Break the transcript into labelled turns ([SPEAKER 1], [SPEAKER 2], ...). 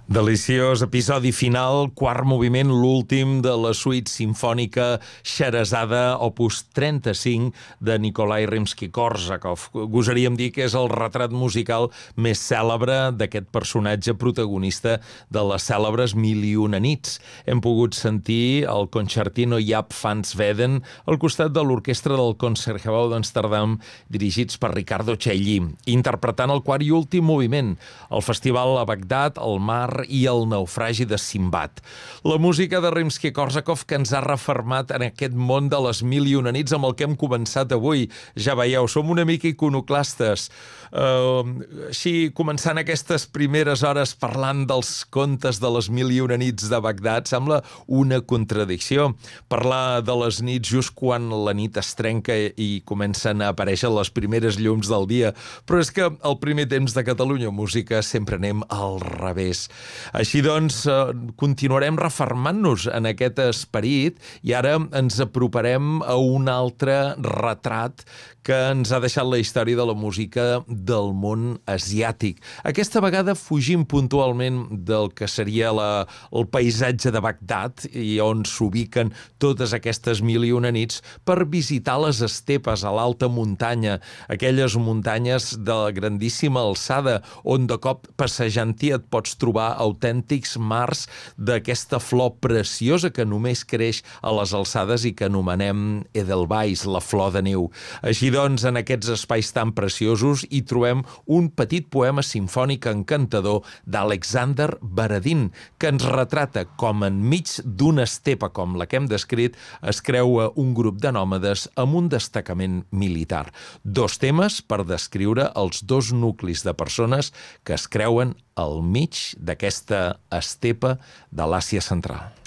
[SPEAKER 1] Deliciós episodi final, quart moviment, l'últim de la suite simfònica Scheherazade, opus 35 de Nikolai Rimsky-Korsakov. Gosaríem dir que és el retrat musical més cèlebre d'aquest personatge protagonista de les cèlebres Mil i una nits. Hem pogut sentir el concertino Jaap van Zweden al costat de l'orquestra del Concertgebouw d'Amsterdam, dirigits per Riccardo Chailly, interpretant el quart i últim moviment, el festival a Bagdad, el mar i el naufragi de Simbad. La música de Rimsky-Korsakov que ens ha refermat en aquest món de les Mil i una nits amb el que hem començat avui. Ja veieu, som una mica iconoclastes. Així, començant aquestes primeres hores parlant dels contes de les Mil i una nits de Bagdad, sembla una contradicció. Parlar de les nits just quan la nit es trenca i comencen a aparèixer les primeres llums del dia. Però és que al primer temps de Catalunya Música sempre anem al revés. Així doncs, continuarem refermant-nos en aquest esperit i ara ens aproparem a un altre retrat que ens ha deixat la història de la música del món asiàtic. Aquesta vegada fugim puntualment del que seria el paisatge de Bagdad i on s'ubiquen totes aquestes Mil i una nits per visitar les estepes a l'alta muntanya, aquelles muntanyes de grandíssima alçada on de cop passejant-hi et pots trobar autèntics mars d'aquesta flor preciosa que només creix a les alçades i que anomenem Edelweiss, la flor de neu. Així doncs, en aquests espais tan preciosos hi trobem un petit poema simfònic encantador d'Alexander Baradin, que ens retrata com enmig d'una estepa com la que hem descrit es creua un grup de nòmades amb un destacament militar. Dos temes per descriure els dos nuclis de persones que es creuen al mig d'aquesta estepa de l'Àsia Central.